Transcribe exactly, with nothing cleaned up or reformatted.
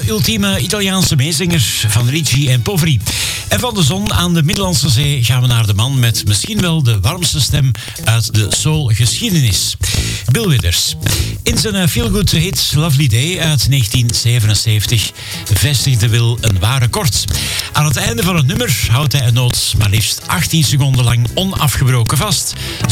ultieme Italiaanse meezinger van Ricci en Poveri. En van de zon aan de Middellandse Zee gaan we naar de man met misschien wel de warmste stem uit de soulgeschiedenis. Bill Withers. In zijn feel-good hit Lovely Day uit negentien zevenenzeventig vestigde Will een waar record. Aan het einde van het nummer houdt hij een noot maar liefst achttien seconden lang onafgebroken vast.